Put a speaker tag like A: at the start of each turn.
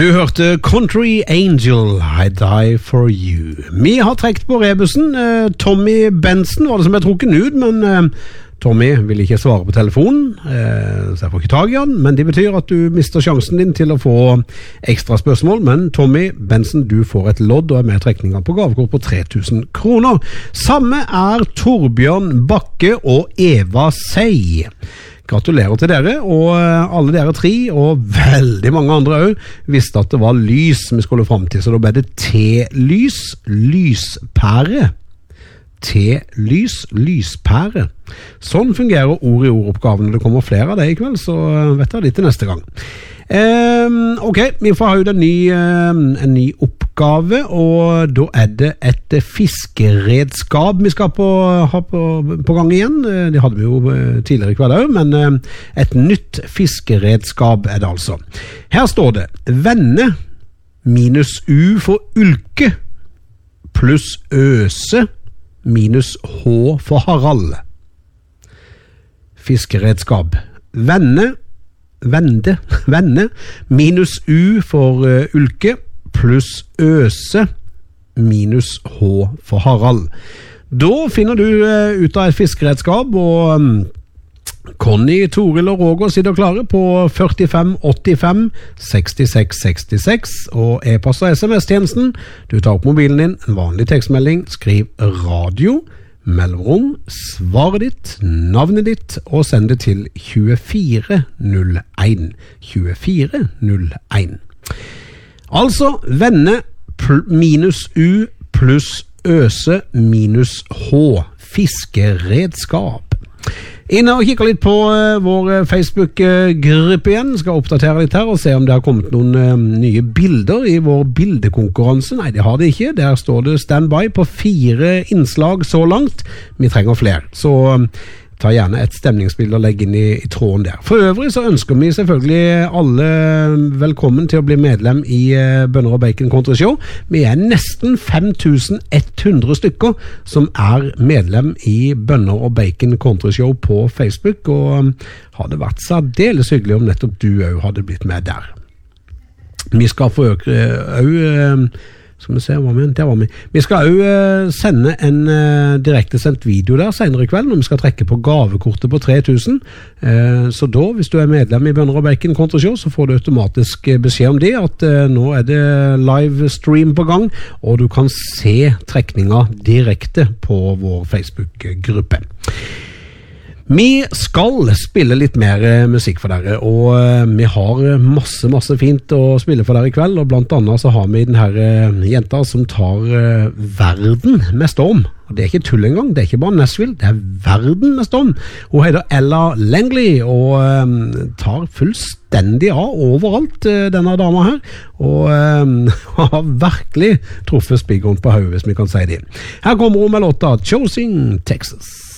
A: Du hørte Country Angel, I Die For You. Vi har trekt på rebussen. Tommy Benson var det som ble trukken ut, men Tommy vil ikke svare på telefonen, så jeg får ikke tag i han, men det betyr at du mister sjansen din til å få ekstra spørsmål. Men Tommy Benson, du får et lodd og er med i trekningen på gavekort på 3000 kroner. Samme er Torbjørn Bakke og Eva Sei. Gratulerer til dere, og alle dere tre, og veldig mange andre også, visste at det var lys vi skulle frem til, så da ble det T-lys, lyspære. T-lys, lyspære. Sånn fungerer ord i ordoppgaven. Det kommer flere av det i kveld, så vet jeg litt til neste gang. Ok, vi får ha ut en ny oppgave, og da er det et fiskeredskap vi skal ha på gang igjen. Det hadde vi jo tidligere i kveld også, men et nytt fiskeredskap er det altså. Her står det venne minus U for ulke pluss øse minus H for Harald. Fiskeredskap. Vende minus U for ulke pluss øse minus H for Harald. Da finner du ut av et fiskeredskap, og Conny, Toril og Roger sitter klare på 45 85 66 66 og e-post og sms-tjenesten. Du tar opp mobilen din, en vanlig tekstmelding, skriv radio, mellomrom, svaret ditt, navnet ditt, og send det til 2401. 2401. Altså, venne minus U pluss øse minus H. Fiskeredskap. Inne og kikker litt på vår Facebook-gruppe igjen. Skal oppdatere litt her og se om det har kommet noen nye bilder i vår bildekonkurranse. Nei, det har det ikke. Der står det standby på 4 innslag så langt. Vi trenger flere. Så ta gjerne et stemningsbilde og legg inn i tråden der. For øvrig så ønsker vi selvfølgelig alle velkommen til å bli medlem i Bønner og Bacon Country Show. Vi er nesten 5100 stykker som er medlem i Bønner og Bacon Country Show på Facebook, og hadde vært særdeles hyggelig om nettopp du også hadde blitt med der. Vi skal få skal vi se, der var vi. Vi skal også sende en direktesendt video der senere i kveld, når vi skal trekke på gavekortet på 3000. Så da, hvis du er medlem i Bønner og Bacon Country Show, så får du automatisk beskjed om det, at nå er det live stream på gang, og du kan se trekninga direkte på vår Facebook-gruppe. Vi skal spille litt mer musikk for dere, og vi har masse fint å spille for dere i kveld, og blant annet så har vi den her jenta som tar verden med storm. Og det er ikke tull engang, det er ikke bare Nashville, det er verden med storm. Hun heter Ella Langley, og tar fullstendig av overalt, denne dama her, og har virkelig truffet spiggeren på hodet, hvis vi kan si det. Her kommer hun med låta Choosing Texas.